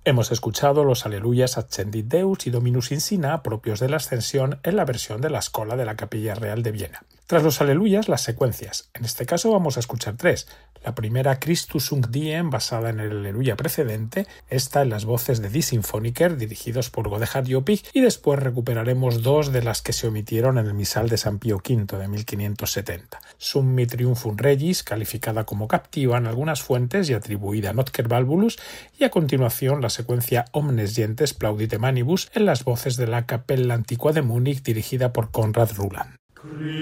Hemos escuchado los Aleluyas Accendit Deus y Dominus Insina propios de la Ascensión en la versión de la Scola de la Capilla Real de Viena. Tras los Aleluyas, las secuencias. En este caso vamos a escuchar 3. La primera, Christus Sunt Diem, basada en el Aleluya precedente, esta en las voces de Die Symphoniker, dirigidos por Godehard Joppich, y después recuperaremos 2 de las que se omitieron en el Misal de San Pío V de 1570. Summi Triumphum Regis, calificada como captiva en algunas fuentes y atribuida a Notker Valvulus, y a continuación la secuencia Omnes Gentes Plaudite Manibus en las voces de la Capella Antiqua de Múnich, dirigida por Konrad Reuland.